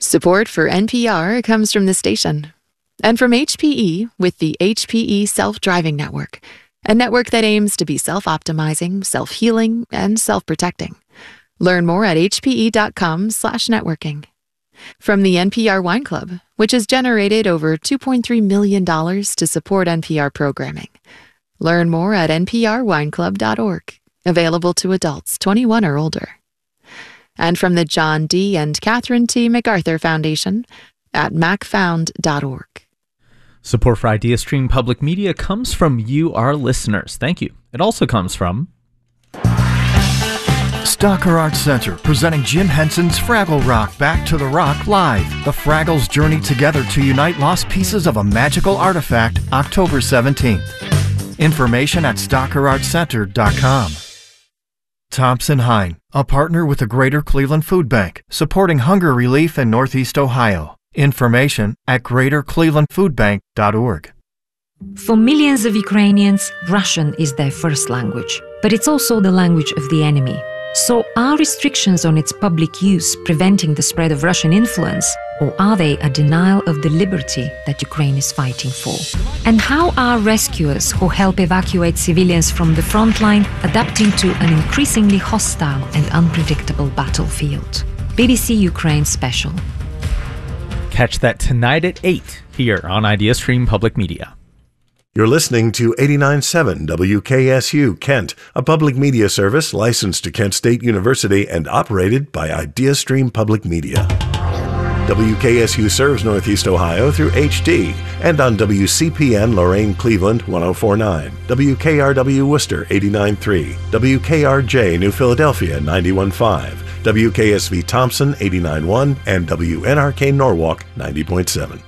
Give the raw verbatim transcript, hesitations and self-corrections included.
Support for N P R comes from the station and from H P E with the H P E Self-Driving Network, a network that aims to be self-optimizing, self-healing, and self-protecting. Learn more at hpe.com slash networking. From the N P R Wine Club, which has generated over two point three million dollars to support N P R programming. Learn more at n p r wine club dot org, available to adults twenty-one or older. And from the John D. and Catherine T. MacArthur Foundation at mac found dot org. Support for IdeaStream Public Media comes from you, our listeners. Thank you. It also comes from Stocker Arts Center, presenting Jim Henson's Fraggle Rock Back to the Rock Live. The Fraggles journey together to unite lost pieces of a magical artifact, October seventeenth. Information at stocker arts center dot com. Thompson Hine, a partner with the Greater Cleveland Food Bank, supporting hunger relief in Northeast Ohio. Information at greater cleveland food bank dot org. For millions of Ukrainians, Russian is their first language, but it's also the language of the enemy. So are restrictions on its public use preventing the spread of Russian influence, or are they a denial of the liberty that Ukraine is fighting for? And how are rescuers who help evacuate civilians from the front line adapting to an increasingly hostile and unpredictable battlefield? B B C Ukraine Special. Catch that tonight at eight here on IdeaStream Public Media. You're listening to eighty-nine point seven W K S U Kent, a public media service licensed to Kent State University and operated by IdeaStream Public Media. W K S U serves Northeast Ohio through H D and on W C P N Lorain Cleveland one oh four point nine, W K R W Worcester eighty-nine point three, W K R J New Philadelphia ninety-one point five, W K S V Thompson eighty-nine point one, and W N R K Norwalk ninety point seven.